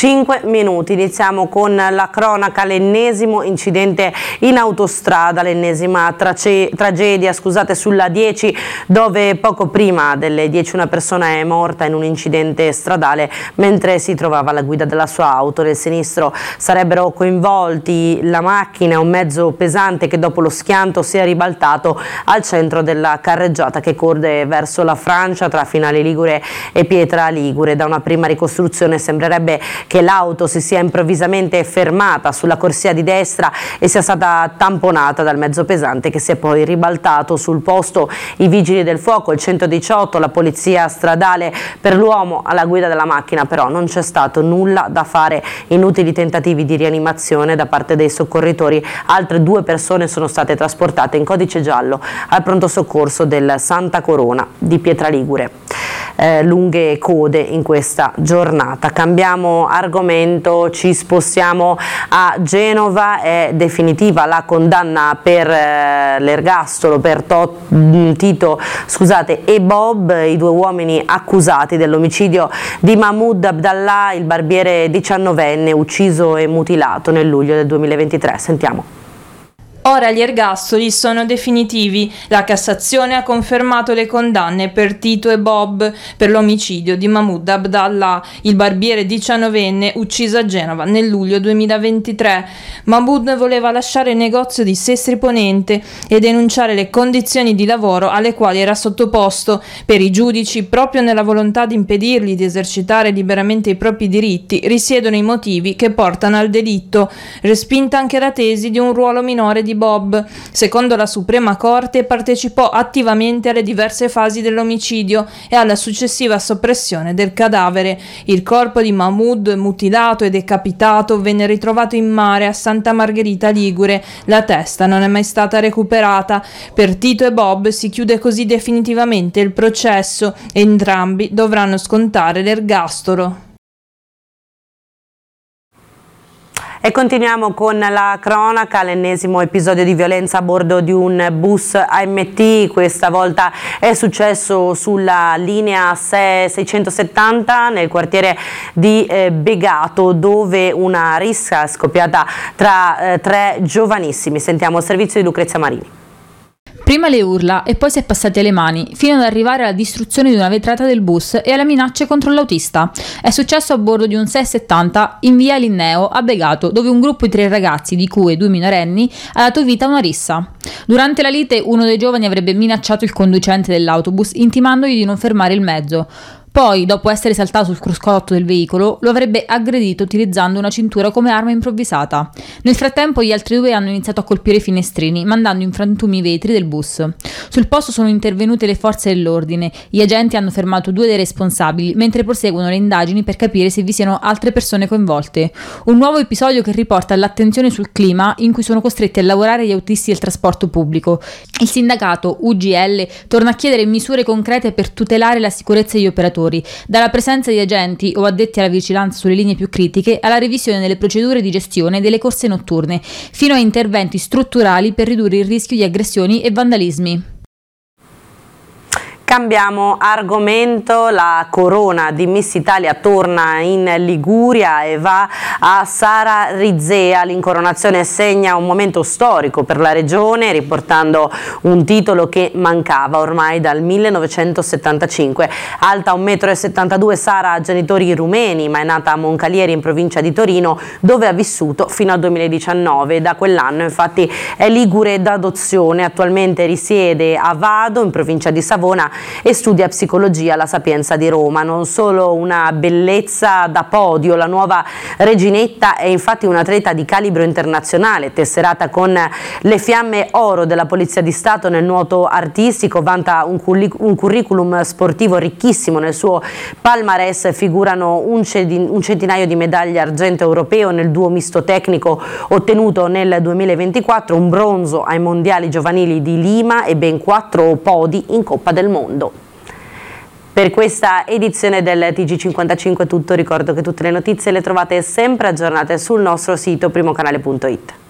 5 minuti. Iniziamo con la cronaca, l'ennesimo incidente in autostrada, l'ennesima tragedia sulla 10, dove poco prima delle 10 una persona è morta in un incidente stradale mentre si trovava alla guida della sua auto. Nel sinistro sarebbero coinvolti la macchina e un mezzo pesante che dopo lo schianto si è ribaltato al centro della carreggiata che corre verso la Francia tra Finale Ligure e Pietra Ligure. Da una prima ricostruzione sembrerebbe che l'auto si sia improvvisamente fermata sulla corsia di destra e sia stata tamponata dal mezzo pesante che si è poi ribaltato. Sul posto i vigili del fuoco, il 118, la polizia stradale. Per l'uomo alla guida della macchina però non c'è stato nulla da fare, inutili tentativi di rianimazione da parte dei soccorritori. Altre 2 persone sono state trasportate in codice giallo al pronto soccorso del Santa Corona di Pietra Ligure. Lunghe code in questa giornata. Cambiamo argomento, ci spostiamo a Genova. È definitiva la condanna per l'ergastolo per Tito e Bob, i 2 uomini accusati dell'omicidio di Mahmoud Abdallah, il barbiere 19enne ucciso e mutilato nel luglio del 2023. Sentiamo. Ora gli ergastoli sono definitivi. La Cassazione ha confermato le condanne per Tito e Bob per l'omicidio di Mahmoud Abdallah, il barbiere 19enne ucciso a Genova nel luglio 2023. Mahmoud voleva lasciare il negozio di Sestri Ponente e denunciare le condizioni di lavoro alle quali era sottoposto. Per i giudici, proprio nella volontà di impedirgli di esercitare liberamente i propri diritti, risiedono i motivi che portano al delitto. Respinta anche la tesi di un ruolo minore di Bob. Secondo la Suprema Corte partecipò attivamente alle diverse fasi dell'omicidio e alla successiva soppressione del cadavere. Il corpo di Mahmoud, mutilato e decapitato, venne ritrovato in mare a Santa Margherita Ligure. La testa non è mai stata recuperata. Per Tito e Bob si chiude così definitivamente il processo e entrambi dovranno scontare l'ergastolo. E continuiamo con la cronaca, l'ennesimo episodio di violenza a bordo di un bus AMT. Questa volta è successo sulla linea 670 nel quartiere di Begato, dove una rissa è scoppiata tra 3 giovanissimi. Sentiamo il servizio di Lucrezia Marini. Prima le urla e poi si è passati alle mani, fino ad arrivare alla distruzione di una vetrata del bus e alle minacce contro l'autista. È successo a bordo di un 670 in via Linneo a Begato, dove un gruppo di 3 ragazzi, di cui 2 minorenni, ha dato vita a una rissa. Durante la lite uno dei giovani avrebbe minacciato il conducente dell'autobus, intimandogli di non fermare il mezzo. Poi, dopo essere saltato sul cruscotto del veicolo, lo avrebbe aggredito utilizzando una cintura come arma improvvisata. Nel frattempo gli altri 2 hanno iniziato a colpire i finestrini, mandando in frantumi i vetri del bus. Sul posto sono intervenute le forze dell'ordine. Gli agenti hanno fermato 2 dei responsabili, mentre proseguono le indagini per capire se vi siano altre persone coinvolte. Un nuovo episodio che riporta l'attenzione sul clima in cui sono costretti a lavorare gli autisti del trasporto pubblico. Il sindacato UGL torna a chiedere misure concrete per tutelare la sicurezza degli operatori, dalla presenza di agenti o addetti alla vigilanza sulle linee più critiche alla revisione delle procedure di gestione delle corse notturne, fino a interventi strutturali per ridurre il rischio di aggressioni e vandalismi. Cambiamo argomento, la corona di Miss Italia torna in Liguria e va a Sara Rizea. L'incoronazione segna un momento storico per la regione, riportando un titolo che mancava ormai dal 1975. Alta 1,72 m, Sara ha genitori rumeni, ma è nata a Moncalieri in provincia di Torino, dove ha vissuto fino al 2019. Da quell'anno infatti è ligure d'adozione, attualmente risiede a Vado in provincia di Savona e studia psicologia alla Sapienza di Roma. Non solo una bellezza da podio, la nuova reginetta è infatti un'atleta di calibro internazionale, tesserata con le fiamme oro della Polizia di Stato nel nuoto artistico, vanta un curriculum sportivo ricchissimo. Nel suo palmarès figurano un centinaio di medaglie argento europeo nel duo misto tecnico ottenuto nel 2024, un bronzo ai mondiali giovanili di Lima e ben 4 podi in Coppa del Mondo. Per questa edizione del TG55 è tutto. Ricordo che tutte le notizie le trovate sempre aggiornate sul nostro sito primocanale.it.